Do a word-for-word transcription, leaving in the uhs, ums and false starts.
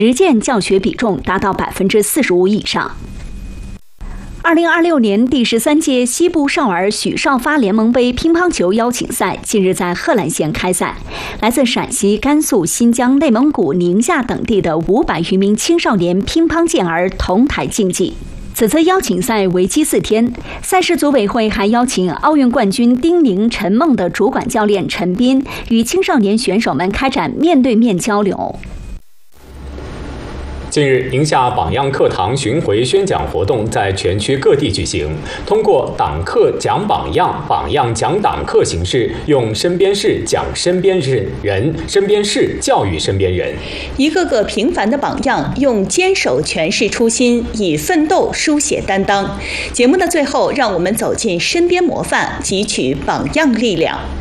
实践教学比重达到百分之四十五以上。二零二六年第十三届西部少儿许少发联盟杯乒乓球邀请赛近日在贺兰县开赛，来自陕西、甘肃、新疆、内蒙古、宁夏等地的五百余名青少年乒乓健儿同台竞技。此次邀请赛为期四天，赛事组委会还邀请奥运冠军丁宁、陈梦的主管教练陈斌与青少年选手们开展面对面交流。 近日，宁夏榜样课堂巡回宣讲活动在全区各地举行，通过党课讲榜样、榜样讲党课形式，用身边事讲身边人，身边事教育身边人。 一个个平凡的榜样，用坚守诠释初心，以奋斗书写担当。节目的最后，让我们走进身边模范，汲取榜样力量。